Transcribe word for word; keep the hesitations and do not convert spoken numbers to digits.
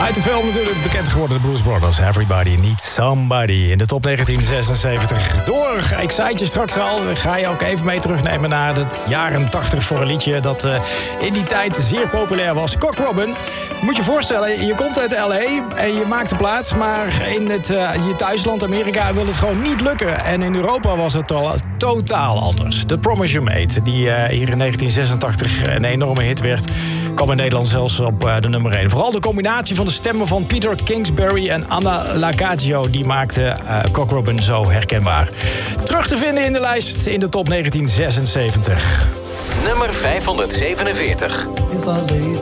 Uit de film natuurlijk bekend geworden, de Blues Brothers. Everybody Needs Somebody. In de top negentien zesenzeventig. Door, ik zei het je straks al, ga je ook even mee terugnemen naar de jaren tachtig voor een liedje dat uh, in die tijd zeer populair was. Cock Robin. Moet je voorstellen, je komt uit L A en je maakt de plaat, maar in het, uh, je thuisland Amerika wil het gewoon niet lukken. En in Europa was het al totaal anders. The Promise You Made, die uh, hier in negentien zesentachtig een enorme hit werd, kwam in Nederland zelfs op uh, de nummer één. Vooral de combinatie van de stemmen van Peter Kingsbury en Anna Lagaggio, die maakte uh, Cock Robin zo herkenbaar. Terug te vinden in de lijst in de top negentien zesenzeventig. Nummer vijfhonderdzevenenveertig.